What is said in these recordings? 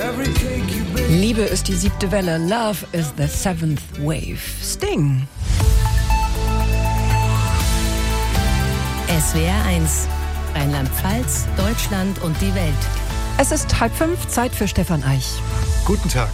Liebe ist die 7. Welle, Love is the 7th Wave. Sting. SWR 1, Rheinland-Pfalz, Deutschland und die Welt. Es ist 4:30, Zeit für Stefan Eich. Guten Tag.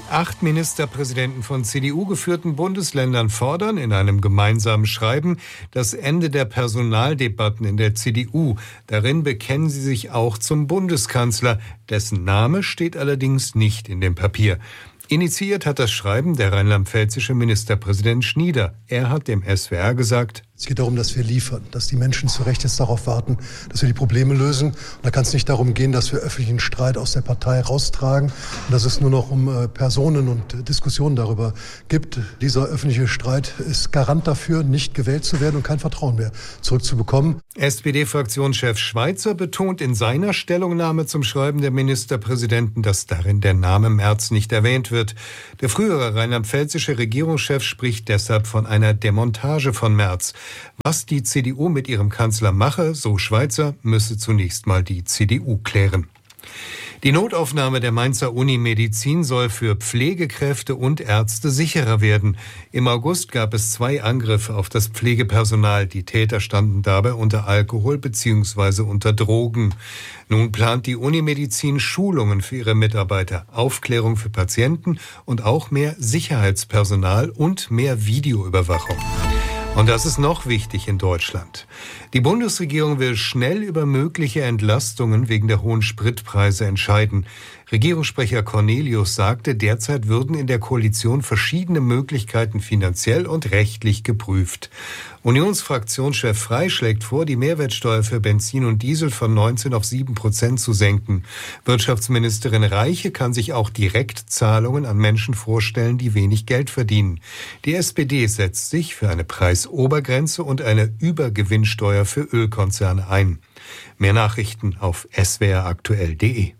8 Ministerpräsidenten von CDU-geführten Bundesländern fordern in einem gemeinsamen Schreiben das Ende der Personaldebatten in der CDU. Darin bekennen sie sich auch zum Bundeskanzler. Dessen Name steht allerdings nicht in dem Papier. Initiiert hat das Schreiben der rheinland-pfälzische Ministerpräsident Schnieder. Er hat dem SWR gesagt: Es geht darum, dass wir liefern, dass die Menschen zu Recht jetzt darauf warten, dass wir die Probleme lösen. Und da kann es nicht darum gehen, dass wir öffentlichen Streit aus der Partei raustragen und dass es nur noch um Personen und Diskussionen darüber gibt. Dieser öffentliche Streit ist Garant dafür, nicht gewählt zu werden und kein Vertrauen mehr zurückzubekommen. SPD-Fraktionschef Schweizer betont in seiner Stellungnahme zum Schreiben der Ministerpräsidenten, dass darin der Name Merz nicht erwähnt wird. Der frühere rheinland-pfälzische Regierungschef spricht deshalb von einer Demontage von Merz. Was die CDU mit ihrem Kanzler mache, so Schweizer, müsse zunächst mal die CDU klären. Die Notaufnahme der Mainzer Uni Medizin soll für Pflegekräfte und Ärzte sicherer werden. Im August gab es 2 Angriffe auf das Pflegepersonal. Die Täter standen dabei unter Alkohol bzw. unter Drogen. Nun plant die Uni Medizin Schulungen für ihre Mitarbeiter, Aufklärung für Patienten und auch mehr Sicherheitspersonal und mehr Videoüberwachung. Und das ist noch wichtig in Deutschland. Die Bundesregierung will schnell über mögliche Entlastungen wegen der hohen Spritpreise entscheiden. Regierungssprecher Cornelius sagte, derzeit würden in der Koalition verschiedene Möglichkeiten finanziell und rechtlich geprüft. Unionsfraktionschef Frey schlägt vor, die Mehrwertsteuer für Benzin und Diesel von 19 auf 7% zu senken. Wirtschaftsministerin Reiche kann sich auch Direktzahlungen an Menschen vorstellen, die wenig Geld verdienen. Die SPD setzt sich für eine Preisobergrenze und eine Übergewinnsteuer für Ölkonzerne ein. Mehr Nachrichten auf swraktuell.de.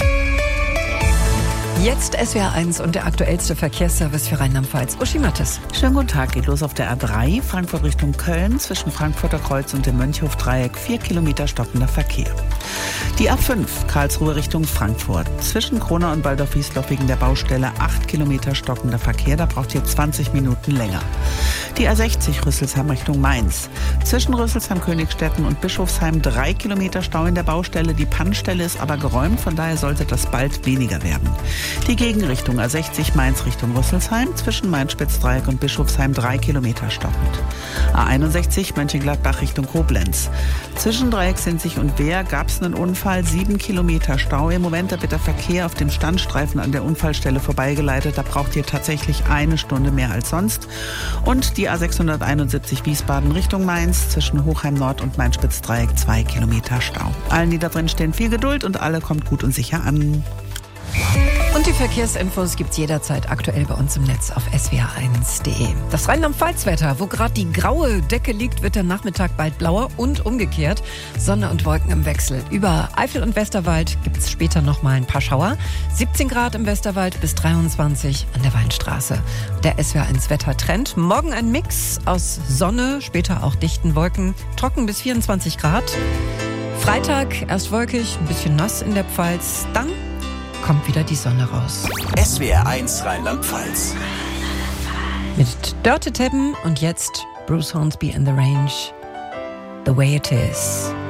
Jetzt SWR 1 und der aktuellste Verkehrsservice für Rheinland-Pfalz. Uschi Mattes. Schönen guten Tag. Geht los auf der A3, Frankfurt Richtung Köln, zwischen Frankfurter Kreuz und dem Mönchhof-Dreieck, 4 Kilometer stockender Verkehr. Die A5, Karlsruhe Richtung Frankfurt, zwischen Kronau und Waldorf-Wiesloch wegen der Baustelle 8 Kilometer stockender Verkehr, da braucht ihr 20 Minuten länger. Die A60 Rüsselsheim Richtung Mainz, zwischen Rüsselsheim-Königstetten und Bischofsheim 3 Kilometer Stau in der Baustelle, die Pannstelle ist aber geräumt, von daher sollte das bald weniger werden. Die Gegenrichtung A60 Mainz Richtung Rüsselsheim, zwischen Main-Spitz-Dreieck und Bischofsheim 3 Kilometer stockend. A61 Mönchengladbach Richtung Koblenz. Zwischen Dreiecksinzig und Wehr gab es einen Unfall, 7 Kilometer Stau. Im Moment wird der Verkehr auf dem Standstreifen an der Unfallstelle vorbeigeleitet. Da braucht ihr tatsächlich 1 Stunde mehr als sonst. Und die A671 Wiesbaden Richtung Mainz, zwischen Hochheim Nord und Main-Spitz-Dreieck 2 Kilometer Stau. Allen, die da drin stehen, viel Geduld und alle kommt gut und sicher an. Und die Verkehrsinfos gibt's jederzeit aktuell bei uns im Netz auf swr1.de. Das Rheinland-Pfalz-Wetter, wo gerade die graue Decke liegt, wird der Nachmittag bald blauer und umgekehrt. Sonne und Wolken im Wechsel. Über Eifel und Westerwald gibt's später noch mal ein paar Schauer. 17 Grad im Westerwald bis 23 an der Weinstraße. Der SWR1-Wettertrend. Morgen ein Mix aus Sonne, später auch dichten Wolken, trocken bis 24 Grad. Freitag erst wolkig, ein bisschen nass in der Pfalz, dann kommt wieder die Sonne raus. SWR 1 Rheinland-Pfalz. Mit Dörte Teppen und jetzt Bruce Hornsby and the Range. The Way It Is.